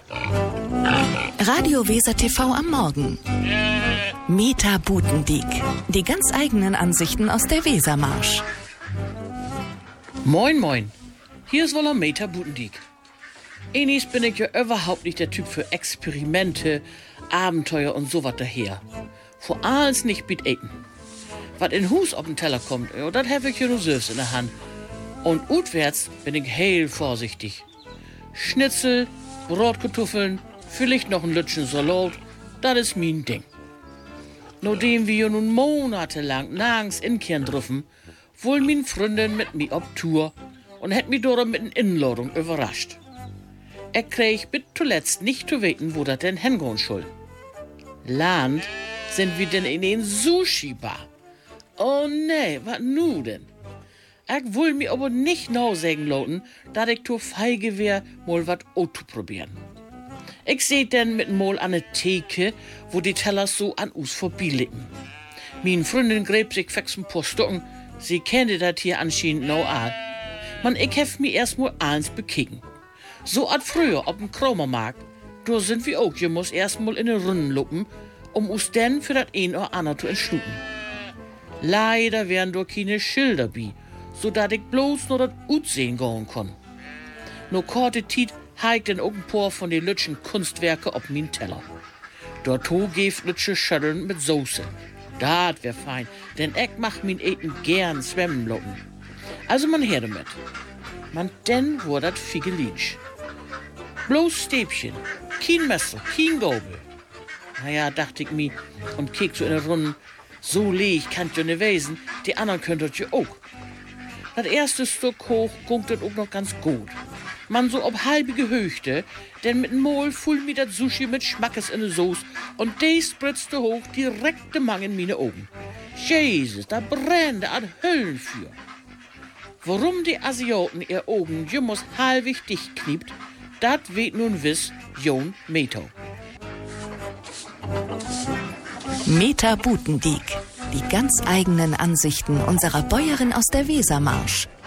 Radio Weser TV am Morgen. Meta Butendiek. Die ganz eigenen Ansichten aus der Wesermarsch. Moin, moin. Hier ist wohl Meta Butendiek. Enis bin ich ja überhaupt nicht der Typ für Experimente, Abenteuer und sowas daher. Vor allem nicht mit Eten. Was in Hus auf den Teller kommt, ja, das habe ich ja nur selbst in der Hand. Und utwärts bin ich heel vorsichtig. Schnitzel, Brotkartoffeln, vielleicht noch ein Lütchen Salat, das ist mein Ding. Nachdem wir nun monatelang nirgends inkehren dürfen, wohl min Freundin mit mir auf Tour und hat mich darum mit einer Inladung überrascht. Er krieg bis zuletzt nicht zu weten, wo das denn hingehen soll. Land sind wir denn in den Sushi-Bar. Oh nee, was nu denn? Ich will mir aber nicht noch sagen lauten, dass ich zu feige wär, mal wat auszuprobieren. Ich seh denn mit mal an ne Theke, wo die Teller so an uns vorbeiliegen. Min Freundin gräbt sich fix ein paar Stocken, sie kennte das hier anscheinend noch all. Man, ich hef mir erst mal eins bekicken. So als früher auf dem Kromermarkt, da sind wir auch, je muss erst mal in den Runden luppen, um uns denn für das ein oder andere zu entschlucken. Leider wären da keine Schilder bi, so dass ich bloß nur das Utsehen gehen kann. No korte Tiet heigt denn auch ein paar von den lütschen Kunstwerke auf min Teller. Dort geft lütsche Schötteln mit Soße. Dat wär fein, denn ich mach min Eten gern schwemmen locken. Also man her damit. Man denn wur dat Figelinsch. Bloß Stäbchen, kein Messer, kein Gabel. Naja, dachte ich mi und kiek so in der Runde, so leeg kann ja ne wesen, die anderen können das ja auch. Das erste Stück hoch gungt das auch noch ganz gut. Man so ob halbe Gehöchte, denn mit Mol full mi das Sushi mit Schmackes in de Soße und de spritzte hoch direkt de Mang in meine Augen. Jesus, da brennte an Höllenfeuer. Warum die Asiaten ihr Augen jemals halbig dicht kniept, dat weet nun wiss Jon Meto. Meta Butendiek. Die ganz eigenen Ansichten unserer Bäuerin aus der Wesermarsch.